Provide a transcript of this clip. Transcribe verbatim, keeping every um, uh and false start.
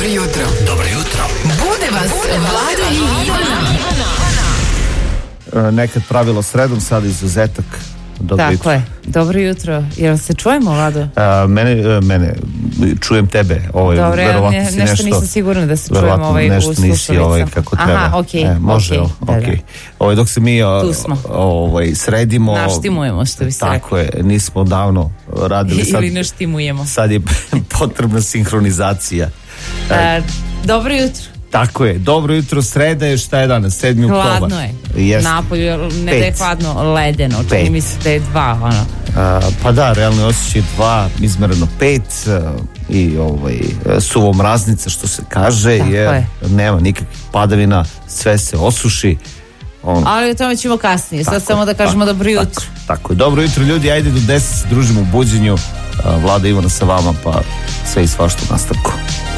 jutro. Dobro jutro. Bude vas Vlada i Ivana. Nekad pravilo sredom, sada izuzetak. Dobro Tako jutro. je. Dobro jutro. Jel se čujemo, Vlado? A, mene, mene, čujem tebe. Ovaj, Dobro, ja ne, si nešto, nešto nisam sigurna da se čujemo ovaj u nešto slušalicama. nisi ovaj kako treba. Aha, okej. E, može, okej, da, okej. da. Ovaj, dok se mi o, Tu smo. ovaj, sredimo. Naštimujemo, što bi se Tako je, nismo davno radili. Sad, Ili naštimujemo. sad je potrebna sinhronizacija. E, dobro jutro. Tako je, dobro jutro, sreda je, šta je danas, sedmi oktobar. Hladno je. Jeste. Napolju, ne Pet. da je hladno, ledeno. Čini Pet. mi se da je dva, ono. A, pa da, realno osjećaj dva, izmereno pet a, i ovaj, suvo mraznica, što se kaže, Tako jer je. nema nikakvih padavina, sve se osuši. On, Ali o tome ćemo kasnije. Sad Tako samo je, da kažemo tako, dobro jutro. Tako, tako je, dobro jutro ljudi, ajde do deset se družimo u buđenju. A, Vlada Ivana sa vama, pa sve i svašta u nastavku.